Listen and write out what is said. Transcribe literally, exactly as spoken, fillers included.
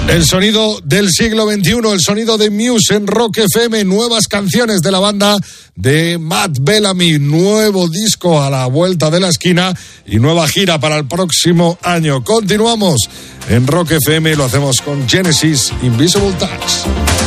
El sonido del siglo veintiuno, el sonido de Muse en Rock F M, nuevas canciones de la banda de Matt Bellamy, nuevo disco a la vuelta de la esquina y nueva gira para el próximo año. Continuamos en Rock F M, lo hacemos con Genesis, Invisible Touch.